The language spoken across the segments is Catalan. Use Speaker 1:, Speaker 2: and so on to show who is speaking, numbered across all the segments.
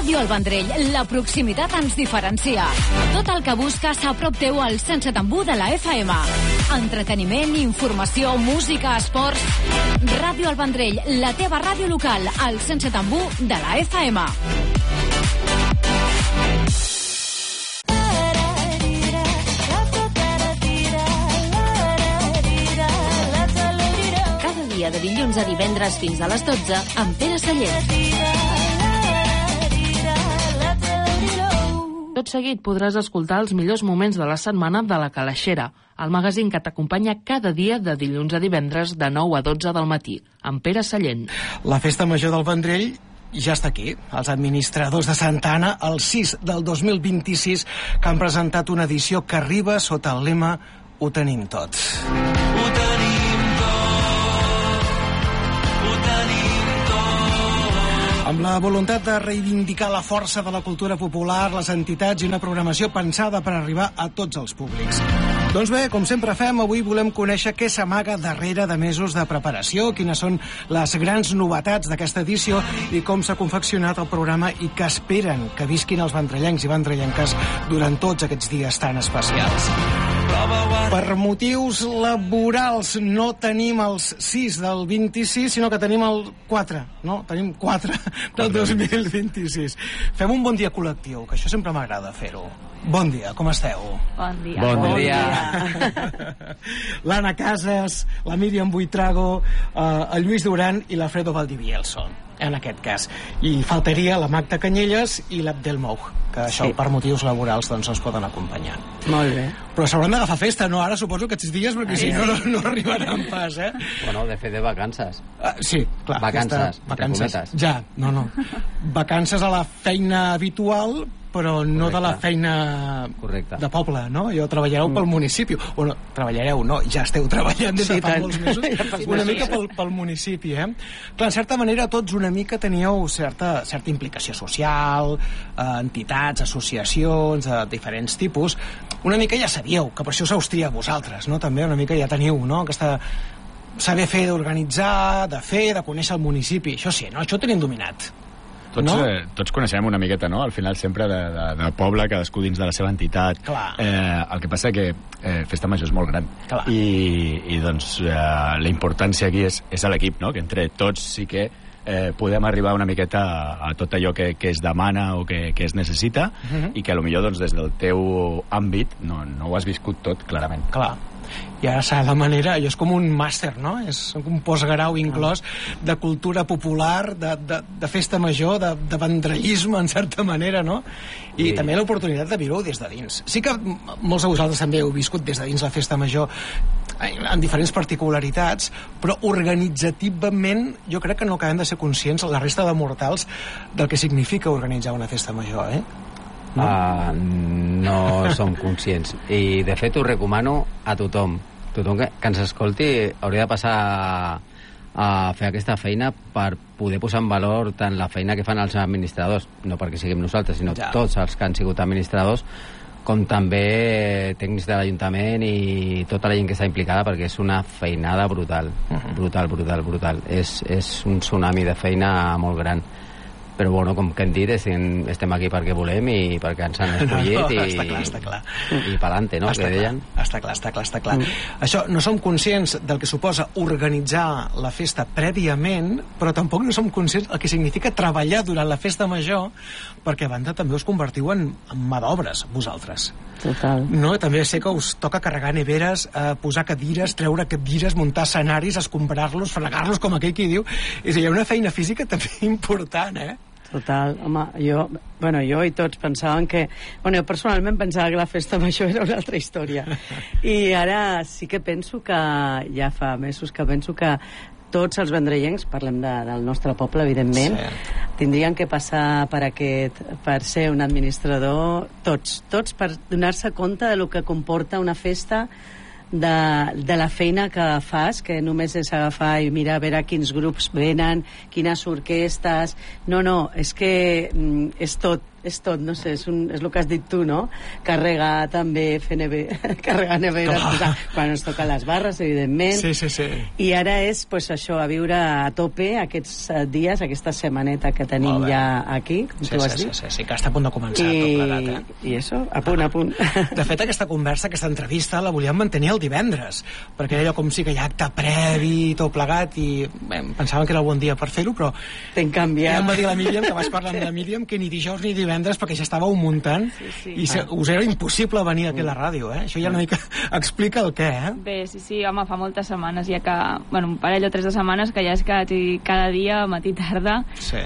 Speaker 1: Ràdio El Vendrell, la proximitat ens diferencia. Tot el que busques a prop teu al 107.1 de la FM. Entreteniment, informació, música, esports... Ràdio El Vendrell, la teva ràdio local, al 107.1 de la FM. Cada dia de dilluns a divendres fins a les 12 amb Pere Sallent.
Speaker 2: Tot seguit podràs escoltar els millors moments de la setmana de La Calaixera, el magazín que t'acompanya cada dia de dilluns a divendres de 9 a 12 del matí, amb Pere Sallent.
Speaker 3: La Festa Major del Vendrell ja està aquí. Els administradors de Santa Anna, el 6 del 2026, que han presentat una edició que arriba sota el lema Ho tenim tot. Ho tenim tot. Amb la voluntat de reivindicar la força de la cultura popular, les entitats i una programació pensada per arribar a tots els públics. Doncs bé, com sempre fem, avui volem conèixer què s'amaga darrere de mesos de preparació, quines són les grans novetats d'aquesta edició i com s'ha confeccionat el programa i què esperen que visquin els vendrellencs i vendrellenques durant tots aquests dies tan especials. Per motius laborals no tenim els 6 del 26, sinó que tenim el 4, no? Tenim 4 del 2026. Fem un bon dia col·lectiu, que això sempre m'agrada fer-ho. Bon dia, com esteu?
Speaker 4: Bon dia.
Speaker 5: Bon dia.
Speaker 3: L'Anna Casas, la Míriam Buitrago, el Lluís Duran i l'Alfredo Valdivielso, en aquest cas. I faltaria la Magda Canyelles i l'Abdel Moug, que això per motius laborals doncs ens poden acompanyar.
Speaker 4: Molt bé.
Speaker 3: Però s'hauran d'agafar festa, no? Ara suposo aquests dies, perquè si no, no arribaran pas, eh?
Speaker 5: Bueno, de fet de vacances.
Speaker 3: Sí, clar.
Speaker 5: Vacances,
Speaker 3: vacances. Ja, no. Vacances a la feina habitual, però no
Speaker 5: correcte.
Speaker 3: De la feina de poble, no? Jo treballareu pel municipi. Bueno, treballareu, no, ja esteu treballant des de fa molts mesos. Una mica pel municipi, eh? Clar, en certa manera tots una mica teníeu certa implicació social, entitats, associacions, de diferents tipus. Una mica ja sabíeu, que per això us hauria vosaltres, no? També una mica ja teniu, no? Aquesta saber fer d'organitzar, de fer, de conèixer el municipi. Això sí, no? Això ho tenim dominat.
Speaker 6: Tots coneixem una miqueta, no? Al final sempre de poble, cadascú dins de la seva entitat. El que passa que Festa Major és molt gran. I doncs la importància aquí és a l'equip, no? Que entre tots sí que podem arribar una miqueta a tot allò que es demana o que es necessita i que potser doncs, des del teu àmbit no ho has viscut tot, clarament.
Speaker 3: Clar. I ara s'ha la manera, allò és com un màster, no? És un postgrau inclòs de cultura popular, de festa major, de vendrellisme, en certa manera, no? I també l'oportunitat de viure-ho des de dins. Sí que molts de vosaltres també heu viscut des de dins la festa major en diferents particularitats, però organitzativament jo crec que no acabem de ser conscients, la resta de mortals, del que significa organitzar una festa major, eh?
Speaker 5: No som conscients i de fet ho recomano a tothom que ens escolti hauria de passar a fer aquesta feina per poder posar en valor tant la feina que fan els administradors, no perquè siguem nosaltres sinó tots els que han sigut administradors, com també tècnics de l'Ajuntament i tota la gent que està implicada, perquè és una feinada brutal. Brutal. És un tsunami de feina molt gran. Però bueno, com que hem dit, estem aquí perquè volem i perquè ens han escollit
Speaker 3: està clar.
Speaker 5: I pa'lante, no?
Speaker 3: Està clar. Això, no som conscients del que suposa organitzar la festa prèviament, però tampoc no som conscients del que significa treballar durant la festa major, perquè a banda també us convertiu en mà d'obres, vosaltres.
Speaker 4: Total.
Speaker 3: No? També sé que us toca carregar neveres, posar cadires, treure cadires, muntar escenaris, escombrar-los, fregar-los, com aquell qui diu. És a dir, hi ha una feina física també important, eh?
Speaker 4: Total, home, jo i tots pensàvem que... jo personalment pensava que la festa major era una altra història. I ara sí que penso que, ja fa mesos que penso que tots els vendrellencs, parlem del nostre poble, evidentment, tindrien que passar per ser un administrador, tots per donar-se compte de lo que comporta una festa, de la feina que fas, que només és agafar i mirar a veure quins grups venen, quines orquestes... No, és que és tot és tot, no sé, és el que has dit tu, no? Carregar també, fer carregar neveres, quan ens toquen les barres, evidentment.
Speaker 3: Sí.
Speaker 4: I ara és, pues, això, a viure a tope aquests dies, aquesta setmaneta que tenim ja aquí, com tu has dit.
Speaker 3: Sí, que està a punt de començar tot plegat,
Speaker 4: I això, a punt.
Speaker 3: De fet, aquesta conversa, aquesta entrevista, la volíem mantenir el divendres, perquè era allò com si que hi ha acte previ, tot plegat, i pensàvem que era el bon dia per fer-ho, però...
Speaker 4: T'hem canviat.
Speaker 3: Ja em va dir la Míriam, que vas parlar amb la Míriam, que ni dijous ni divendres, perquè ja estàveu muntant, i us era impossible venir aquí a la ràdio, Això ja una mica explica el què,
Speaker 7: Bé, sí, home, fa moltes setmanes, ja que, un parell o 3 de setmanes, que ja és cada dia, matí, tarda,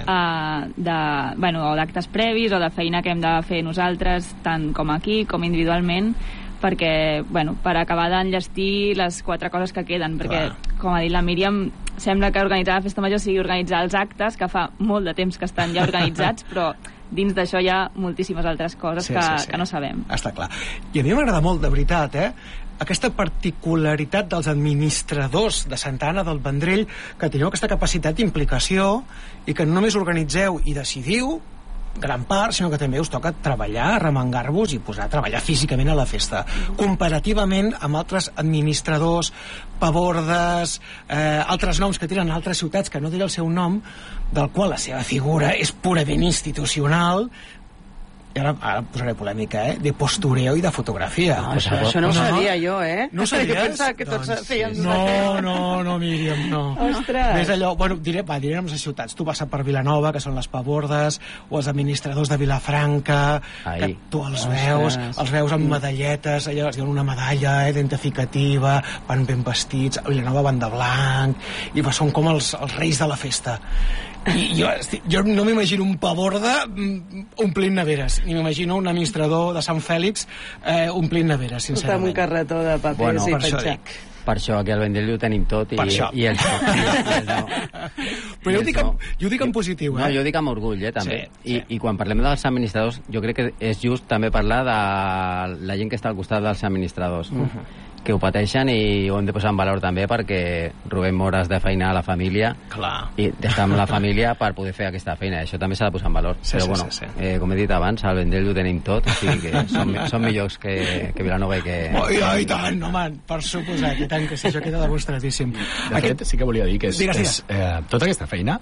Speaker 7: o d'actes previs, o de feina que hem de fer nosaltres, tant com aquí, com individualment, perquè, per acabar d'enllestir les 4 coses que queden, perquè, com ha dit la Míriam, sembla que organitzar la festa major sigui organitzar els actes, que fa molt de temps que estan ja organitzats, però dins d'això hi ha moltíssimes altres coses que no sabem.
Speaker 3: Està clar. I a mi m'agrada molt, de veritat, aquesta particularitat dels administradors de Santa Anna del Vendrell, que teniu aquesta capacitat d'implicació i que no només organitzeu i decidiu gran part, sinó que també us toca treballar, remengar-vos i posar a treballar físicament a la festa, comparativament amb altres administradors, pabordes, altres noms que tenen altres ciutats, que no diré el seu nom, del qual la seva figura és purament institucional, i ara posaré polèmica, de postureo i de fotografia.
Speaker 4: Això no ho sabia jo,
Speaker 3: No ho sabies?
Speaker 4: Jo pensava que tots feien...
Speaker 3: No, Míriam, no.
Speaker 4: Ostres!
Speaker 3: És allò, diré noms de ciutats. Tu vas per Vilanova, que són les pabordes, o els administradors de Vilafranca, que tu els veus amb medalletes, allò es diuen una medalla identificativa, van ben vestits, a Vilanova van de blanc, i són com els reis de la festa. I jo no m'imagino un paborda omplint neveres, ni m'imagino un administrador de Sant Fèlix omplint neveres, sincerament.
Speaker 4: Amb un carretó de papers i penjar.
Speaker 5: Per això aquí al Vendrell ho tenim tot i ells no.
Speaker 3: Però jo ho dic en positiu,
Speaker 5: No, jo ho dic amb orgull, també. I quan parlem dels administradors, jo crec que és just també parlar de la gent que està al costat dels administradors, que ho pateixen i ho hem de posar en valor també, perquè robem hores de feina a la família i d'estar amb la família per poder fer aquesta feina. Això també s'ha de posar en valor. Però com he dit abans, al Vendrell ho tenim tot, o sigui que som millors que Vilanova i que...
Speaker 3: I tant, home, per suposat, i tant que sí, això queda demostradíssim.
Speaker 6: De fet, sí que volia dir que tota aquesta feina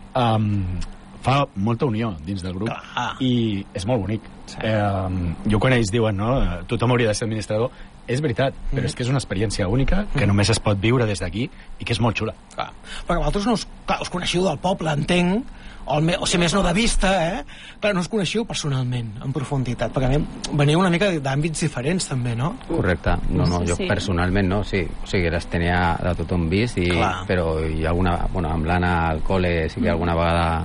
Speaker 6: fa molta unió dins del grup i és molt bonic. Jo quan ells diuen tothom hauria de ser administrador, és veritat, però és que és una experiència única que només es pot viure des d'aquí i que és molt xula.
Speaker 3: Perquè vosaltres us coneixiu del poble, entenc, o si més no de vista, però no us coneixiu personalment, en profunditat, perquè veniu una mica d'àmbits diferents també, no?
Speaker 5: Correcte, jo personalment no, sí, o sigui, les tenia de tothom vist, però hi ha alguna, amb l'Anna al col·le sí que alguna vegada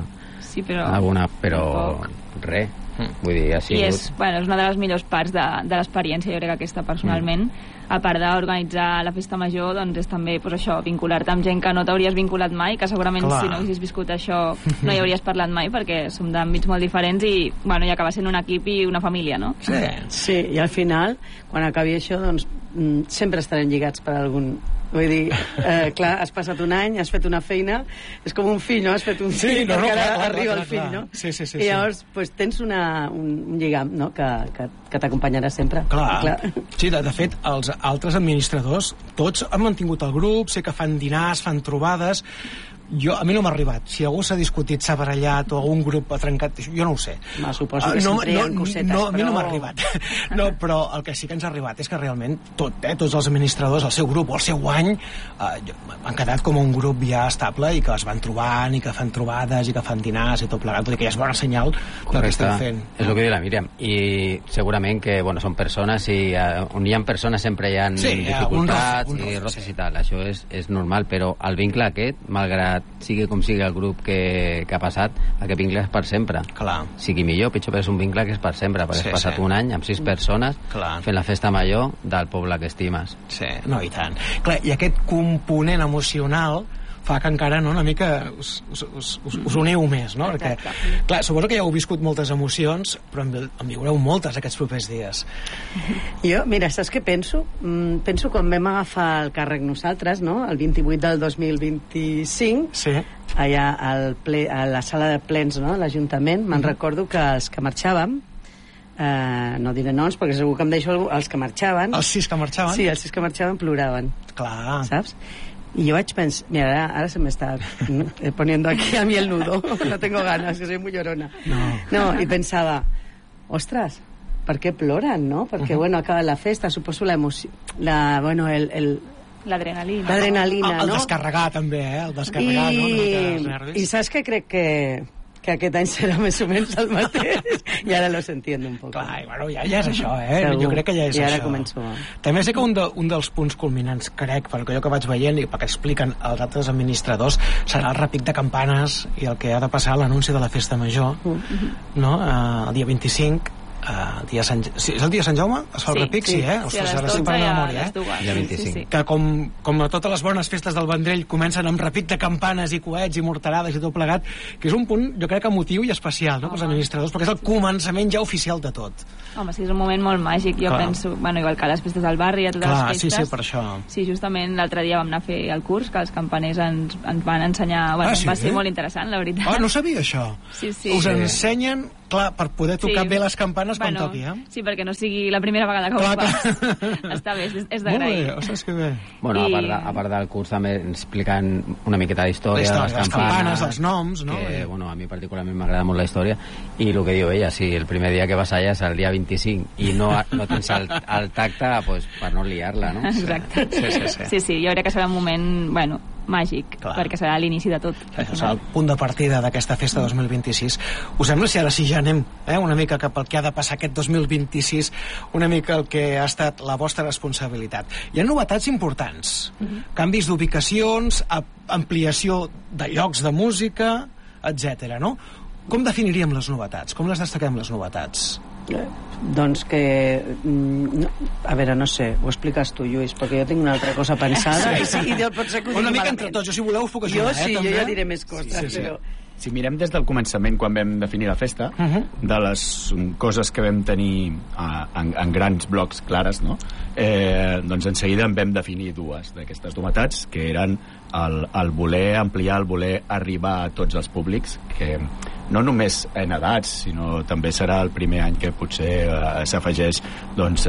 Speaker 5: però res. Vull dir,
Speaker 7: i és una de les millors parts de l'experiència, jo crec que aquesta personalment, a part d'organitzar la festa major, doncs és també això, vincular-te amb gent que no t'hauries vinculat mai, que segurament si no haguessis viscut això no hi hauries parlat mai, perquè som d'àmbits molt diferents i hi acaba sent un equip i una família, no?
Speaker 4: Sí, i al final, quan acabi això, doncs sempre estarem lligats per algun... Vull dir, clar, has passat un any, has fet una feina, és com un fill, no? Has fet un fill, arriba el fill, no?
Speaker 3: Sí.
Speaker 4: I llavors tens un lligam, no?, que t'acompanyarà sempre.
Speaker 3: Clar. Sí, de fet, els altres administradors, tots han mantingut el grup, sé que fan dinars, fan trobades... A mi no m'ha arribat. Si algú s'ha discutit, s'ha barallat o algun grup ha trencat, jo no ho sé.
Speaker 4: Suposo que sempre hi ha cosetes,
Speaker 3: però... A mi no m'ha arribat. No, però el que sí que ens ha arribat és que realment tots els administradors, el seu grup o el seu any, han quedat com un grup ja estable i que es van trobant i que fan trobades i que fan dinars i tot plegat. Vull dir que ja és bona senyal del que estem fent.
Speaker 5: És el que diu la Míriam. I segurament que són persones i on hi ha persones sempre hi ha dificultats i roces i tal. Això és normal, però el vincle aquest, malgrat sigui com sigui el grup que ha passat, aquest vincle és per sempre. Sigui millor, pitjor, però és un vincle que és per sempre, perquè has passat un any amb 6 persones fent la festa major del poble que estimes.
Speaker 3: Sí, no, i tant. Clar, i aquest component emocional fa que encara una mica us uniu més, no? Perquè, clar, suposo que ja heu viscut moltes emocions, però en viureu moltes aquests propers dies.
Speaker 4: Jo, mira, saps què penso? Penso quan vam agafar el càrrec nosaltres, no?, el 28 del 2025, allà a la sala de plens, no?, de l'Ajuntament, me'n recordo que els que marxàvem, no diré noms perquè segur que em deixo els que marxaven.
Speaker 3: Els 6 que marxaven?
Speaker 4: Sí, els 6 que marxaven ploraven.
Speaker 3: Clar.
Speaker 4: Saps? Y yo pensé, mira, ahora se me está poniendo aquí a mí el nudo. No tengo ganas, que soy muy llorona. No, y pensaba, ostras, ¿por qué ploran, no? Porque, bueno, acaba la festa, suposo la emoció...
Speaker 7: L'adrenalina.
Speaker 4: L'adrenalina, no?
Speaker 3: El descarregar, també, el descarregar, no?
Speaker 4: I saps què crec que aquest any serà més o menys el mateix i ara los entiendo un poc.
Speaker 3: Clar, bueno, ja és això, Jo crec que ja és
Speaker 4: això. I ara
Speaker 3: això.
Speaker 4: començo.
Speaker 3: També sé que un dels punts culminants, crec, per allò que vaig veient i pel que expliqen els altres administradors, serà el repic de campanes i el que ha de passar l'anunci de la festa major, no? El dia 25, és el dia de Sant Jaume? Es fa el repic? Sí,
Speaker 7: Ostres, ara estic parlant de memòria,
Speaker 5: Dia 25.
Speaker 3: Que com a totes les bones festes del Vendrell comencen amb repic de campanes i coets i morterades i tot plegat, que és un punt, jo crec que emotiu i especial, no?, pels administradors, perquè és el començament ja oficial de tot.
Speaker 7: Home, sí, és un moment molt màgic, jo penso, bueno, igual que les festes del barri, a totes les festes.
Speaker 3: Sí, per això.
Speaker 7: Sí, justament l'altre dia vam anar a fer el curs, que els campaners ens van ensenyar, bueno, va ser molt interessant, la veritat.
Speaker 3: No sabia això.
Speaker 7: Sí.
Speaker 3: Us ensenyen, clar, per poder tocar bé les campanes quan toqui,
Speaker 7: Sí, perquè no sigui la primera vegada que ho fas. Està bé, és d'agrair.
Speaker 3: Molt bé, ostres, que bé.
Speaker 5: Bueno, a part del curs també ens expliquen una miqueta d'història de les
Speaker 3: campanes, els noms, no?
Speaker 5: Que, bueno, a mi particularment m'agrada molt la història, i el que diu ella, si el primer dia que vas allà és el dia 25 i no tens el tacte, pues, per no liar-la, no?
Speaker 7: Exacte. Sí, jo crec que serà un moment, bueno, màgic, perquè serà l'inici de tot.
Speaker 3: Serà el punt de partida d'aquesta festa 2026. Us sembla si ara sí ja anem una mica cap al que ha de passar aquest 2026, una mica el que ha estat la vostra responsabilitat? Hi ha novetats importants, canvis d'ubicacions, ampliació de llocs de música, etc. no? Com definiríem les novetats? Com les destaquem, les novetats?
Speaker 4: Doncs que a veure, no sé, ho expliques tu, Lluís, perquè jo tinc una altra cosa pensada i pot ser que ho digui
Speaker 3: una mica entre tots, jo si voleu us puc ajudar,
Speaker 4: jo ja diré més coses, però...
Speaker 6: Si mirem des del començament, quan vam definir la festa, de les coses que vam tenir en grans blocs clares, no? Doncs en seguida en vam definir dues d'aquestes novetats, que eren el voler ampliar, el voler arribar a tots els públics, que no només en edats, sinó també serà el primer any que potser s'afegeix doncs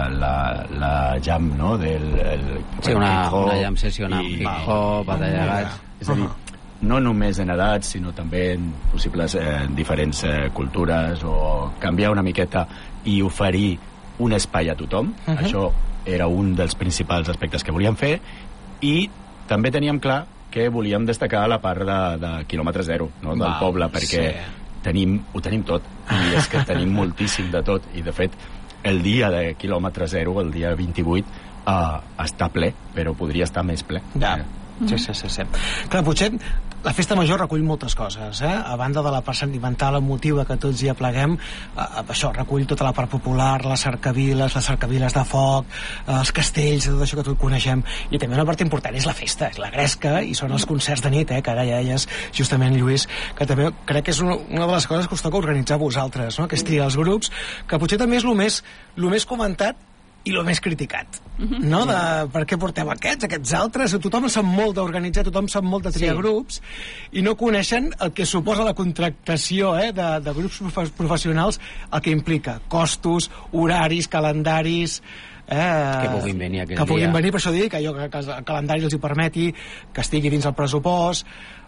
Speaker 6: la jam, no?
Speaker 5: Una jam sessió amb hip-hop, batalla de gats.
Speaker 6: És a dir, no només en edats, sinó també en possibles diferents cultures, o canviar una miqueta i oferir un espai a tothom. Això era un dels principals aspectes que volíem fer, i també teníem clar que volíem destacar la part de quilòmetre zero, no? Del poble, perquè ho tenim tot, i és que tenim moltíssim de tot, i de fet el dia de quilòmetre zero, el dia 28, està ple, però podria estar més ple.
Speaker 3: Sí. Clar, potser la festa major recull moltes coses, a banda de la part sentimental, emotiva, que tots hi apleguem, això recull tota la part popular, les cercaviles de foc, els castells, tot això que tots coneixem, i també una part important és la festa, és la gresca, i són els concerts de nit, que ara ja deies justament, Lluís, que també crec que és una de les coses que us toca organitzar vosaltres, no? Aquest dia els grups, que potser també és el més comentat i el més criticat, no? Per què porteu aquests altres? Tothom sap molt d'organitzar, tothom sap molt de triar grups, i no coneixen el que suposa la contractació de grups professionals, el que implica costos, horaris, calendaris...
Speaker 5: que puguin venir aquell dia.
Speaker 3: Que puguin venir, per això dic, que el calendari els hi permeti, que estigui dins el pressupost,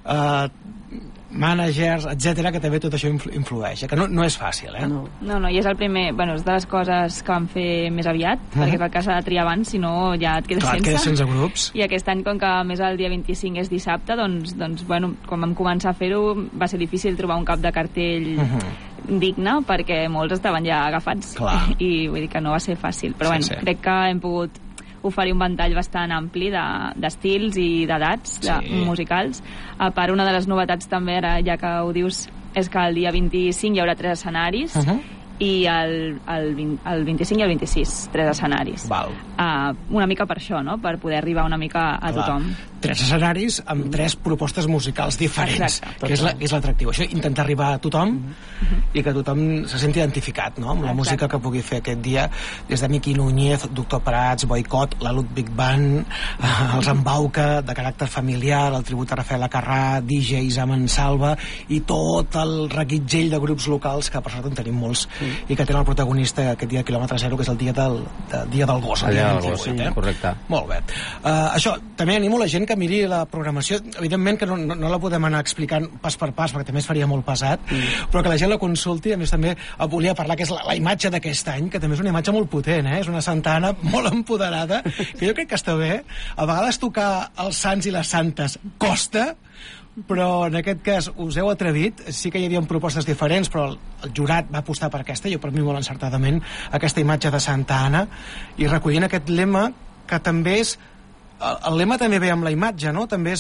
Speaker 3: mànagers, etc, que també tot això influeix, que no és fàcil,
Speaker 7: No, i és el primer, bueno, és de les coses que vam fer més aviat, perquè és el que s'ha de triar abans, si no ja et quedes sense.
Speaker 3: Clar, et quedes sense grups.
Speaker 7: I aquest any, com que a més el dia 25 és dissabte, doncs bueno, quan vam començar a fer-ho va ser difícil trobar un cap de cartell digne, perquè molts estaven ja agafats.
Speaker 3: Clar.
Speaker 7: I vull dir que no va ser fàcil, però crec que hem pogut oferir un ventall bastant ampli d'estils i d'edats musicals. A part, una de les novetats també, ara ja que ho dius, és que el dia 25 hi haurà 3 escenaris, i el 25 i el 26 3 escenaris.
Speaker 3: Val.
Speaker 7: Una mica per això, no? Per poder arribar una mica a tothom.
Speaker 3: 3 escenaris amb 3 propostes musicals diferents.
Speaker 7: Exacte.
Speaker 3: Que és l'atractiu. Això, intentar arribar a tothom i que tothom se senti identificat, no?, amb la música que pugui fer aquest dia, des de Miqui Núñez, Doctor Prats, Boicot, la Ludwig Band, els Embauca, de caràcter familiar, el tribut a Rafael Acarrà, DJs a Mansalva i tot el reguitzell de grups locals, que per sort en tenim molts, i que tenen el protagonista aquest dia de quilòmetre zero, que és el dia del gos.
Speaker 5: El dia del gos, correcte.
Speaker 3: Molt bé. Això, també animo la gent que miri la programació. Evidentment que no la podem anar explicant pas per pas, perquè també es faria molt pesat, però que la gent la consulti. A més, també volia parlar, que és la imatge d'aquest any, que també és una imatge molt potent, és una Santa Anna molt empoderada, que jo crec que està bé. A vegades tocar els sants i les santes costa, però en aquest cas us heu atrevit. Sí que hi havia propostes diferents, però el jurat va apostar per aquesta, jo per mi molt encertadament, aquesta imatge de Santa Anna, i recollint aquest lema, que també és... El lema també ve amb la imatge, no? També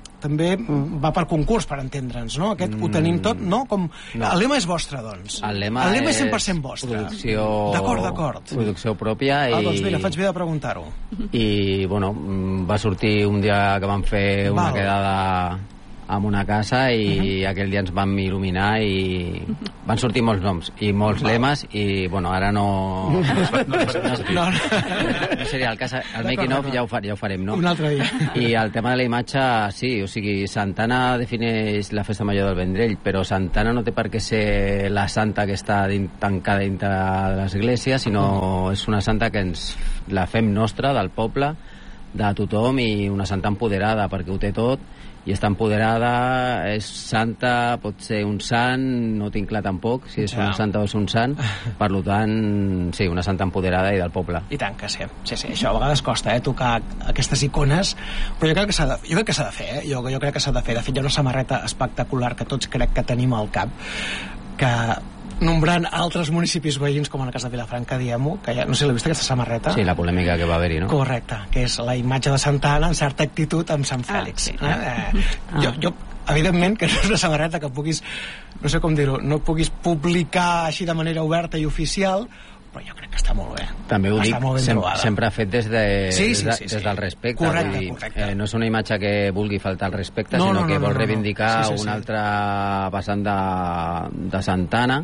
Speaker 3: va per concurs, per entendre'ns, no? Aquest ho tenim tot, no? No. El lema és vostre, doncs.
Speaker 5: El lema
Speaker 3: és 100% vostre. D'acord.
Speaker 5: Producció pròpia.
Speaker 3: Doncs mira, faig bé de preguntar-ho.
Speaker 5: I, bueno, va sortir un dia que vam fer una quedada en una casa i aquell dia ens vam il·luminar i van sortir molts noms i molts lemes i, bueno, ara no seria el cas, el making of ja ho farem, no?
Speaker 3: Un altre dia.
Speaker 5: I el tema de la imatge, sí, o sigui, Santana defineix la festa major del Vendrell, però Santana no té per què ser la santa que està tancada dintre de l'església, sinó és una santa que ens la fem nostra, del poble, de tothom, i una santa empoderada, perquè ho té tot, i està empoderada, és santa, pot ser un sant, no tinc clar tampoc si és una santa o és un sant, per tant, sí, una santa empoderada i del poble.
Speaker 3: I tant que sí. Sí, això a vegades costa, tocar aquestes icones, però jo crec que s'ha de fer, jo crec que s'ha de fer. De fet, hi ha una samarreta espectacular que tots crec que tenim al cap, que nombrant altres municipis veïns, com en el cas de Vilafranca, diem-ho, que ja, no sé si l'heu vist aquesta samarreta?
Speaker 5: Sí, la polèmica que va haver-hi, no?
Speaker 3: Correcte, que és la imatge de Santa Anna en certa actitud amb Sant Fèlix. Jo, evidentment, que no és una samarreta que puguis, no sé com dir-ho, no puguis publicar així de manera oberta i oficial, però jo crec que està molt bé.
Speaker 5: També ho dic, sempre fet des del respecte.
Speaker 3: Correcte.
Speaker 5: No és una imatge que vulgui faltar al respecte, sinó que vol reivindicar una altra vessant de Santa Anna,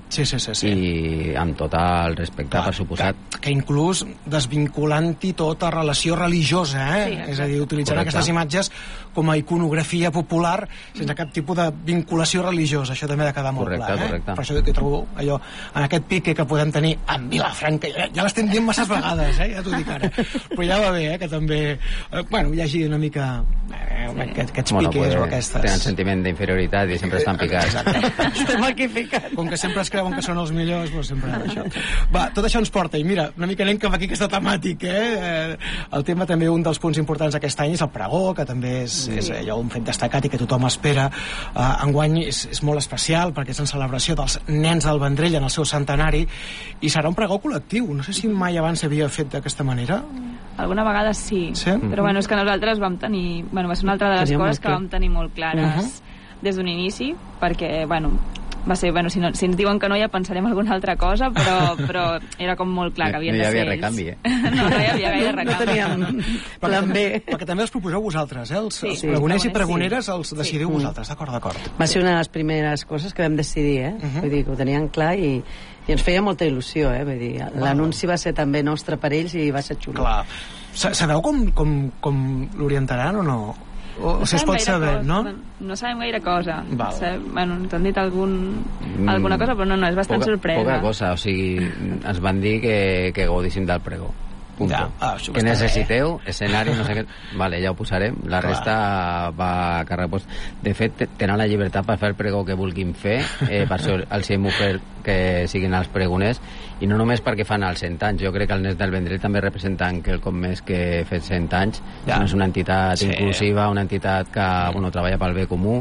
Speaker 5: i amb tot el respecte, per suposat.
Speaker 3: Que inclús desvinculant-hi tota relació religiosa, és a dir, utilitzant aquestes imatges com a iconografia popular sense cap tipus de vinculació religiosa. Això també ha de quedar molt clar. Per això jo trobo allò, en aquest pique que podem tenir amb Vilafranca, ja l'estem dient masses vegades, ja t'ho dic ara, però ja va bé, que també hi hagi una mica aquests piques o aquestes...
Speaker 5: Tenen sentiment d'inferioritat i sempre estan picats.
Speaker 4: Estem aquí picats.
Speaker 3: Com que sempre es creuen que són els millors, doncs sempre això. Va, tot això ens porta, i mira, una mica anem cap aquí aquesta temàtica, el tema també, un dels punts importants aquest any és el pregó, que també és allò un fet destacat i que tothom espera. Enguany és molt especial perquè és en celebració dels nens del Vendrell en el seu centenari, i serà un pregó col·lectiu. No sé si mai abans s'havia fet d'aquesta manera.
Speaker 7: Alguna vegada sí? Però és que nosaltres vam tenir... va ser una altra de les coses que vam tenir molt clares des d'un inici, perquè, va ser, si ens diuen que no, ja pensarem alguna altra cosa, però era com molt clar que havien de ser ells.
Speaker 5: No hi havia recanvi,
Speaker 7: No hi havia gaire recanvi.
Speaker 4: No teníem plan B.
Speaker 3: Perquè també els proposeu vosaltres, els pregoners i pregoneres els decidiu vosaltres, d'acord.
Speaker 4: Va ser una de les primeres coses que vam decidir, vull dir, que ho tenien clar i ens feia molta il·lusió, vull dir, l'anunci va ser també nostre per ells i va ser xulo.
Speaker 3: Clar. Sabeu com l'orientaran o no? O si es pot saber, no?
Speaker 7: No sabem gaire cosa. Ens han dit alguna cosa, però no, és bastant sorpresa.
Speaker 5: Poca cosa, o sigui, ens van dir que gaudíssim del pregó. Que necessiteu, escenari, no sé què, vale, ja ho posarem, la resta va a càrrec. De fet, tenen la llibertat per fer el pregó que vulguin fer, per això els hem ofert que siguin els pregoners, i no només perquè fan els 100 anys. Jo crec que el Nens del Vendrell també representen quelcom més que fet 100 anys. És una entitat inclusiva, una entitat que treballa pel bé comú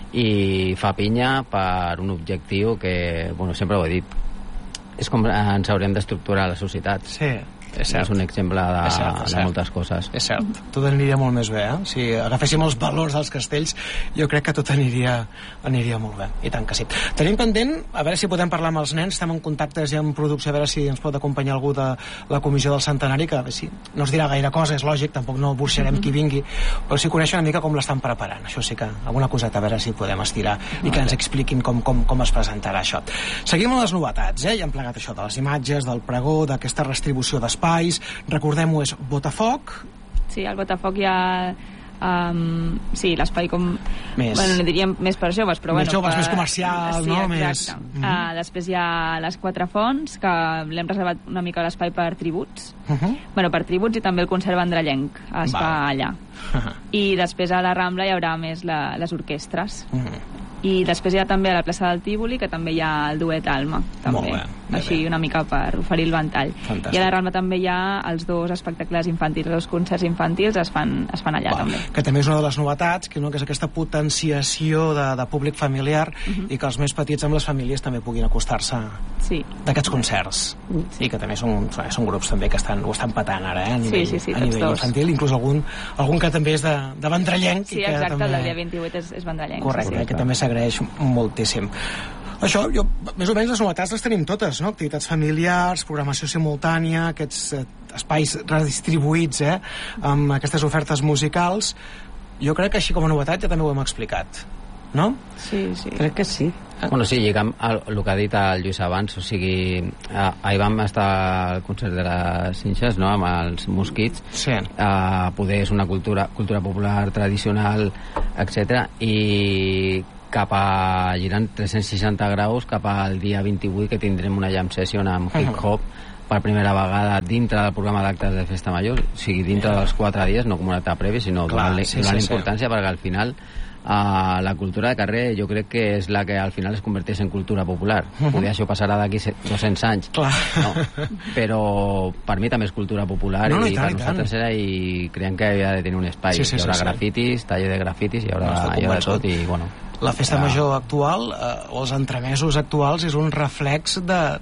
Speaker 5: i fa pinya per un objectiu que, sempre ho he dit, és com ens haurem d'estructurar la societat. és un exemple de moltes coses.
Speaker 3: És cert, tot aniria molt més bé, Si agaféssim els valors dels castells, jo crec que tot aniria molt bé, i tant que sí. Tenim pendent, a veure si podem parlar amb els nens, estem en contactes i en producció, a veure si ens pot acompanyar algú de la comissió del centenari, que a veure si no es dirà gaire cosa, és lògic, tampoc no burxarem qui vingui, però si coneixen una mica com l'estan preparant, això sí que alguna coseta, a veure si podem estirar i que ens expliquin com es presentarà això. Seguim amb les novetats, ja hem plegat això de les imatges, del pregó, d'aquesta restribució d'espais. Recordem-ho, és Botafoc.
Speaker 7: Sí, al Botafoc hi ha sí, l'espai com... no diríem més per joves, però
Speaker 3: més joves, més comercial,
Speaker 7: sí,
Speaker 3: no?
Speaker 7: Exacte. Després hi ha les Quatre Fonts, que l'hem reservat una mica l'espai per tributs. Per tributs, i també el concert vendrellenc es fa allà. I després a la Rambla hi haurà més les orquestres. I després hi ha també a la plaça del Tívoli, que també hi ha el duet Alma, també. Així una mica per oferir el ventall.
Speaker 3: Fantàstic.
Speaker 7: I a la Rambla també hi ha els dos espectacles infantils, els concerts infantils es fan allà també.
Speaker 3: Que també és una de les novetats, que és aquesta potenciació de públic familiar i que els més petits amb les famílies també puguin acostar-se d'aquests concerts. I que també són grups també que ho estan patant ara, a nivell infantil, inclús algun que també és de vendrellenc.
Speaker 7: Sí, exacte, el del dia 28 és vendrellenc.
Speaker 3: Correcte, que també s'agraeix moltíssim. Això, més o menys les novetats les tenim totes, no? Activitats familiars, programació simultània, aquests espais redistribuïts, amb aquestes ofertes musicals. Jo crec que així com a novetat ja també ho hem explicat, no?
Speaker 4: Sí, crec que sí.
Speaker 5: Sí, lligam el que ha dit el Lluís abans, o sigui, ahir vam estar al concert de les Cinxes, no?, amb els Mosquits.
Speaker 3: Sí.
Speaker 5: Poder és una cultura popular, tradicional, etc. I girant 360 graus cap al dia 28, que tindrem una jam session amb hip-hop per primera vegada dintre del programa d'actes de Festa Major, o sigui, dintre dels 4 dies, no com un acte previ, sinó donant importància, perquè al final la cultura de carrer jo crec que és la que al final es converteix en cultura popular. Poder això passarà d'aquí 200 anys, no, però per mi també és cultura popular, i per nosaltres era, i creiem que havia de tenir un espai. Hi haurà grafitis, taller de grafitis, hi haurà de tot, i bueno,
Speaker 3: la Festa Major actual, o els entremesos actuals, és un reflex de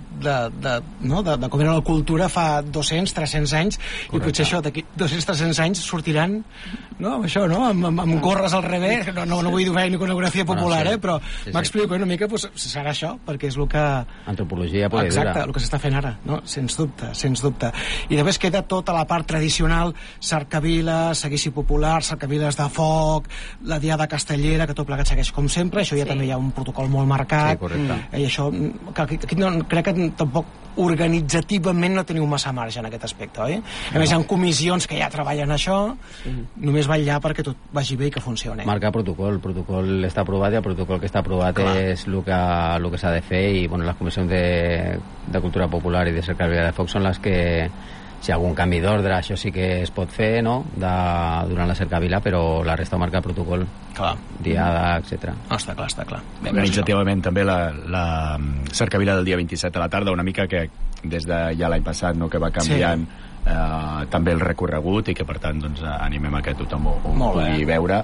Speaker 3: com era la cultura fa 200, 300 anys. Correcte. I potser això, d'aquí 200-300 anys sortiran, no?, amb això, no?, amb gorres al revés. No vull dir una iconografia popular, però m'explico una mica, serà això, perquè és el que...
Speaker 5: Antropologia pura i dura.
Speaker 3: Exacte, el que s'està fent ara, no? Sens dubte. I després queda tota la part tradicional, cercaviles, seguici popular, cercaviles de foc, la diada castellera, que tot plegat segueix com sempre. Això ja també hi ha un protocol molt marcat.
Speaker 5: Sí, correcte.
Speaker 3: I això, aquí crec que tampoc organitzativament no teniu massa marge en aquest aspecte, oi? A més, hi ha comissions que ja treballen això, només vetllar perquè tot vagi bé i que funcioni.
Speaker 5: Marcar protocol, el protocol està aprovat, i el protocol que està aprovat és el que s'ha de fer, i les comissions de cultura popular i de cercavila de foc són les que, si hi ha algun canvi d'ordre, això sí que es pot fer, no?, durant la cercavila, però la resta ho marca el protocol, diada, etc.
Speaker 3: Està clar.
Speaker 6: Organitzativament també la cercavila del dia 27 a la tarda, una mica que des de ja l'any passat, no?, que va canviant també el recorregut, i que per tant animem a que tothom ho pugui veure,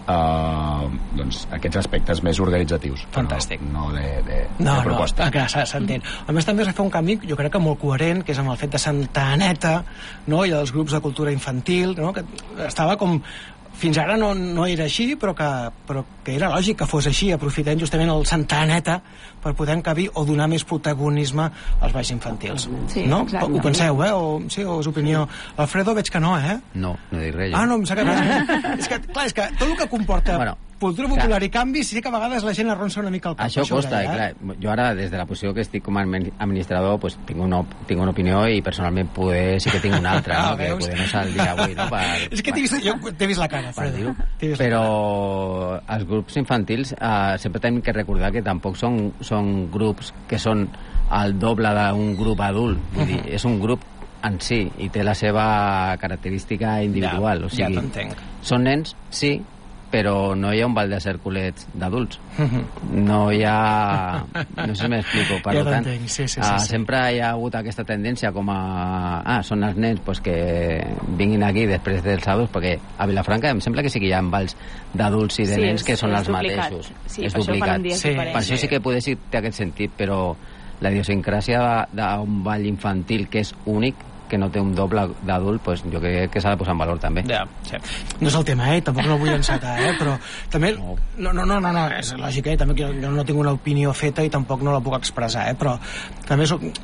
Speaker 6: aquests aspectes més organitzatius.
Speaker 3: Fantàstic.
Speaker 6: No de proposta.
Speaker 3: S'entén. A més, també es va fer un canvi, jo crec que molt coherent, que és amb el fet de Santa Aneta, no?, i dels grups de cultura infantil, no?, que estava com... Fins ara no era així, però que era lògic que fos així, aprofitant justament el Santa Aneta per poder encabir o donar més protagonisme als balls infantils.
Speaker 7: Sí,
Speaker 3: no?
Speaker 7: exacte.
Speaker 3: Ho penseu, o és opinió? Alfredo, veig que no,
Speaker 5: No dic res.
Speaker 3: No, em sap que és que, clar, és que tot el que comporta cultura popular i canvis, sí que a vegades la gent arronsa una mica el cap.
Speaker 5: Això costa, i clar, jo ara, des de la posició que estic com a administrador, pues, tinc una opinió, i personalment sí que tinc una altra, no? Que poder no ser el dia avui, no?
Speaker 3: És que t'he vist la cara, Alfredo.
Speaker 5: Però els grups infantils sempre tenim que recordar que tampoc són grups que són el doble d'un grup adult. Vull dir, és un grup en si, i té la seva característica individual. O sigui, són nens, sí, però no hi ha un ball de cerculets d'adults. No hi ha... No sé si m'explico. Per tant, sempre hi ha hagut aquesta tendència com a... són els nens que vinguin aquí després dels adults, perquè a Vilafranca em sembla que sí que hi ha balls d'adults i de nens que són els mateixos.
Speaker 7: És duplicat.
Speaker 5: Per això sí que potser sí té aquest sentit, però la idiosincràsia d'un ball infantil que és únic que no té un doble d'adult, pues, jo crec que s'ha de posar en valor també.
Speaker 3: Ja, sí. No és el tema, tampoc no el vull encetar, però també... No, és lògic, també jo no tinc una opinió feta i tampoc no la puc expressar, però també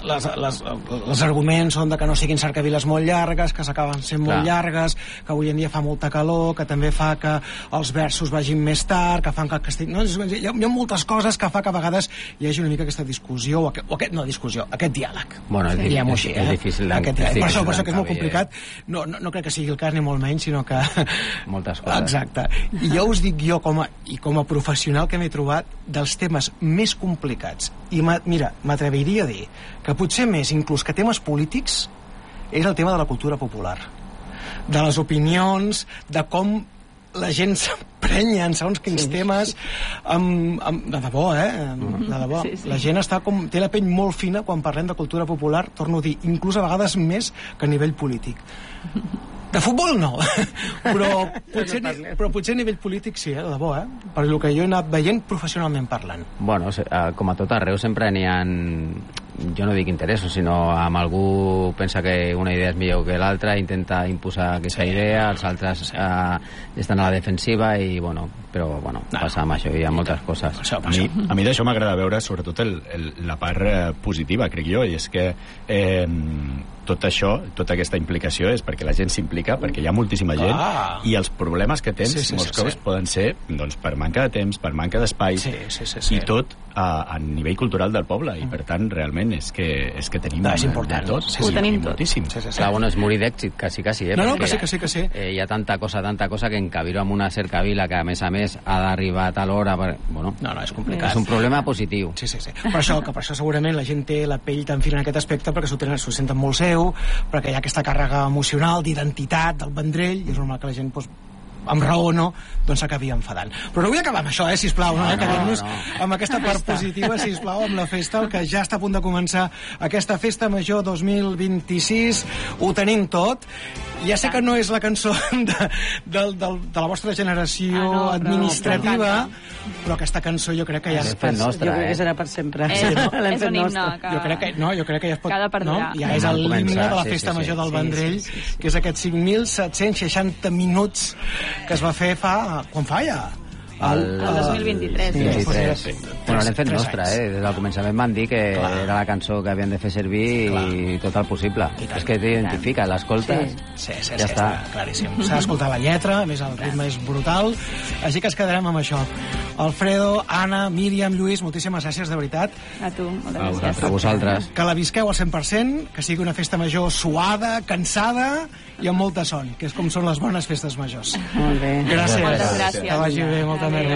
Speaker 3: els arguments són de que no siguin cercaviles molt llargues, que s'acaben sent molt llargues, que avui en dia fa molta calor, que també fa que els versos vagin més tard, que fan que el castell... No, hi ha moltes coses que fa que a vegades hi hagi una mica aquesta discussió, aquest diàleg.
Speaker 5: Bueno, és difícil
Speaker 3: per això que és molt complicat. No crec que sigui el cas ni molt menys, sinó que...
Speaker 5: Moltes coses.
Speaker 3: Exacte. I jo us dic com a professional que m'he trobat dels temes més complicats. I mira, m'atreviria a dir que potser més inclús que temes polítics és el tema de la cultura popular. De les opinions, de com la gent s'emprenya en segons quins temes de debò, de debò. La gent té la pell molt fina quan parlem de cultura popular, torno a dir, inclús a vegades més que a nivell polític. De futbol no, però potser a nivell polític sí, de debò, per el que jo he anat veient professionalment parlant.
Speaker 5: Bueno, com a tot arreu sempre n'hi ha, jo no dic interessos, sinó amb algú pensa que una idea és millor que l'altra, intenta imposar aquesta idea, els altres estan a la defensiva i passa amb això, hi ha moltes coses.
Speaker 6: A mi d'això m'agrada veure sobretot la part positiva, crec jo, i és que tot això, tota aquesta implicació és perquè la gent s'implica, perquè hi ha moltíssima gent i els problemes que tens molts cops poden ser per manca de temps, per manca d'espai i tot a nivell cultural del poble i per tant realment és que tenim de tot.
Speaker 7: Ho tenim tot.
Speaker 5: Clar, bueno, és morir d'èxit, quasi,
Speaker 3: No, que sí.
Speaker 5: Hi ha tanta cosa que encabir-ho amb una cercavila que a més ha d'arribar a tal hora, no,
Speaker 3: és complicat.
Speaker 5: És un problema positiu.
Speaker 3: Sí. Per això segurament la gent té la pell tan fina en aquest aspecte perquè s'ho senten molt seu, perquè hi ha aquesta càrrega emocional, d'identitat, del Vendrell, i és normal que la gent, amb raó o no, s'acabi enfadant. Però no vull acabar amb això, sisplau, acabem-nos amb aquesta part positiva, sisplau, amb la festa, el que ja està a punt de començar aquesta festa major 2026, ho tenim tot. Ja sé que no és la cançó de la vostra generació administrativa, però aquesta cançó jo crec que ja
Speaker 5: és nostra,
Speaker 4: jo crec que serà per sempre.
Speaker 7: És un himne
Speaker 3: jo crec que ja es pot...
Speaker 7: Cada perdurar.
Speaker 3: Ja és l'himne de la festa major del Vendrell, que és aquests 5.760 minuts que es va fer quan fa ja?
Speaker 7: El 2023.
Speaker 5: Bueno, l'hem fet nostra, des del començament van dir que era la cançó que havien de fer servir i tot el possible. És que t'identifica, l'escoltes, ja està.
Speaker 3: Claríssim. S'ha d'escoltar la lletra, a més el ritme és brutal, així que ens quedarem amb això. Alfredo, Anna, Míriam, Lluís, moltíssimes gràcies, de veritat.
Speaker 7: A tu, moltes gràcies.
Speaker 5: A vosaltres.
Speaker 3: Que la visqueu al 100%, que sigui una festa major suada, cansada i amb molta son, que és com són les bones festes majors.
Speaker 4: Molt bé.
Speaker 3: Gràcies.
Speaker 7: Moltes gràcies.
Speaker 3: Que vagi bé, molta merda.